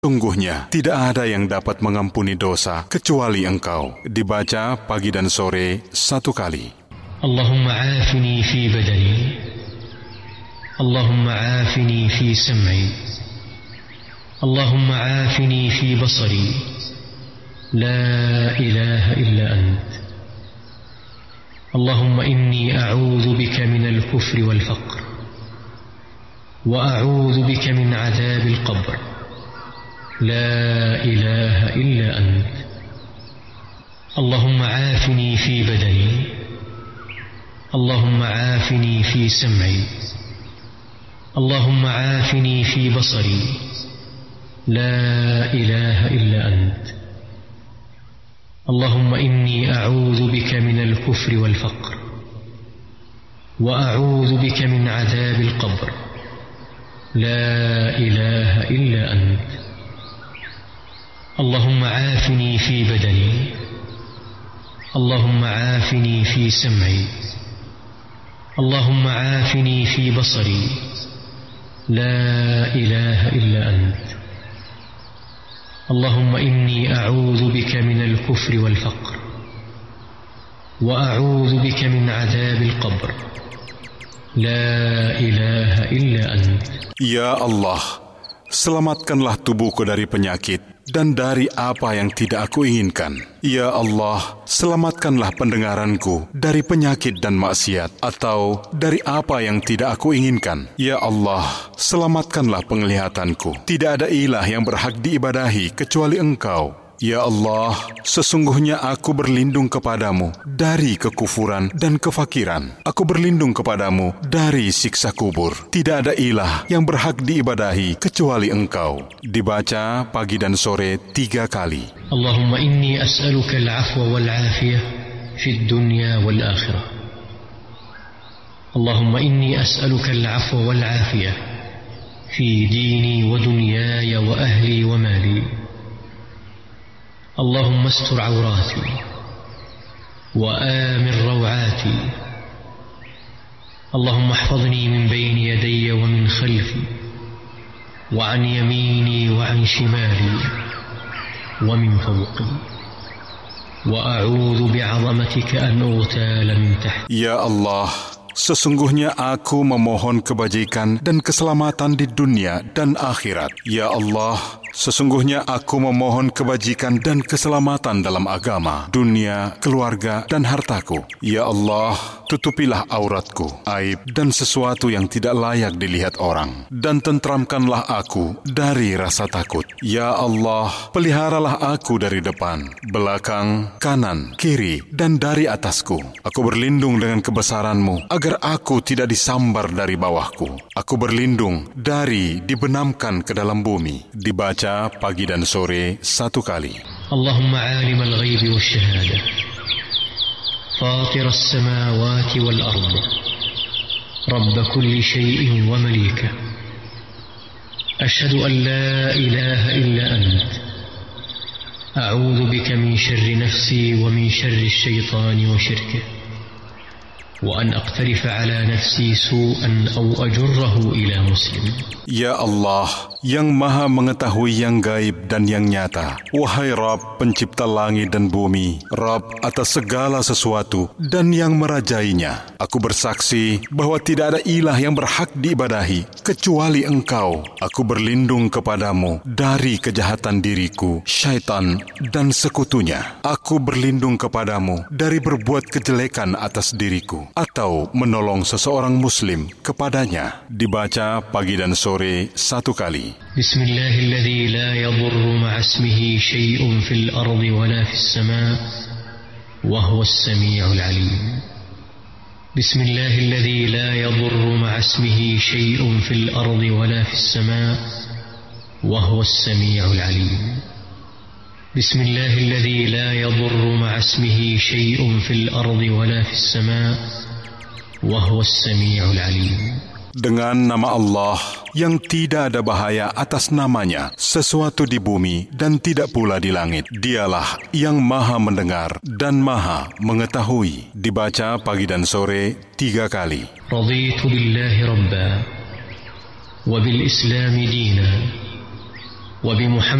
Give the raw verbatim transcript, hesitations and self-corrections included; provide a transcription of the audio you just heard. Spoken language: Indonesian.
Sungguhnya tidak ada yang dapat mengampuni dosa kecuali Engkau. Dibaca pagi dan sore satu kali. Allahumma afini fi badani, Allahumma afini fi sam'i, Allahumma afini fi basari, la ilaha illa ant. Allahumma inni a'udhu bika minal kufri wal faqr, wa a'udhu bika min adhabil qabr, la ilaha illa ant. Allahumma afini fi badani, Allahumma afini fi sam'i, Allahumma afini fi basari, la ilaha illa ant. Allahumma inni a'udhu bika minal kufri wal faqr, wa a'udhu bika min adhabil qabr, la ilaha illa ant. Allahumma afini fi badani, Allahumma afini fi sam'i, Allahumma afini fi basari, la ilaha illa ant. Allahumma inni a'udhu bika minal kufri wal faqr, wa a'udhu bika min adhabil qabr, la ilaha illa ant. Ya Allah, selamatkanlah tubuhku dari penyakit dan dari apa yang tidak aku inginkan. Ya Allah, selamatkanlah pendengaranku dari penyakit dan maksiat atau dari apa yang tidak aku inginkan. Ya Allah, selamatkanlah penglihatanku. Tidak ada ilah yang berhak diibadahi kecuali Engkau. Ya Allah, sesungguhnya aku berlindung kepadamu dari kekufuran dan kefakiran. Aku berlindung kepadamu dari siksa kubur. Tidak ada ilah yang berhak diibadahi kecuali Engkau. Dibaca pagi dan sore tiga kali. Allahumma inni as'aluka al-afwa wal-afiyah fid dunya wal-akhirah. Allahumma inni as'aluka al-afwa wal-afiyah fi dini wa dunyaya wa ahli wa mali. اللهم استر عوراتي وآمن روعاتي. اللهم احفظني من بين يدي ومن خلفي وعن يميني وعن شمالي ومن فوقي وأعوذ بعظمتك أن أغتال من تحتي. Ya Allah, sesungguhnya aku memohon kebajikan dan keselamatan di dunia dan akhirat. Ya Allah, sesungguhnya aku memohon kebajikan dan keselamatan dalam agama, dunia, keluarga, dan hartaku. Ya Allah, tutupilah auratku, aib, dan sesuatu yang tidak layak dilihat orang. Dan tentramkanlah aku dari rasa takut. Ya Allah, peliharalah aku dari depan, belakang, kanan, kiri, dan dari atasku. Aku berlindung dengan kebesaran-Mu, agar aku tidak disambar dari bawahku. Aku berlindung dari dibenamkan ke dalam bumi. Dibaca pagi dan sore satu kali. Allahumma alim al-ghaibi wa syahada, fatir as-samawati wal-ard, rabb kulli syai'in wa malika. Ashhadu an la ilaha illa ant. A'udhu bika min syarri nafsi wa min syarri syaitani wa syirkih. Wa an aqtarifa ala nafsi su'an aw ajurrahu ila muslim. Ya Allah, yang maha mengetahui yang gaib dan yang nyata. Wahai Rabb, pencipta langit dan bumi, Rabb atas segala sesuatu dan yang merajainya. Aku bersaksi bahwa tidak ada ilah yang berhak diibadahi kecuali Engkau. Aku berlindung kepadamu dari kejahatan diriku, syaitan, dan sekutunya. Aku berlindung kepadamu dari berbuat kejelekan atas diriku atau menolong seseorang muslim kepadanya. Dibaca pagi dan sore satu kali. Bismillahilladzi la yadurru ma'asmihi syai'un fil ardi wala fis sama' wa huwas sami'ul 'alim. Bismillahilladzi la yadurru ma'asmihi syai'un fil ardi wala fis sama' wa huwas sami'ul 'alim. Bismillahilladzi la yadurru ma'asmihi syai'un fil ardi wala fis sama' wa huwas sami'ul 'alim. Dengan nama Allah yang tidak ada bahaya atas namanya sesuatu di bumi dan tidak pula di langit. Dialah yang maha mendengar dan maha mengetahui. Dibaca pagi dan sore tiga kali. Raditu billahi rabba wa bil islami dina وبمحمد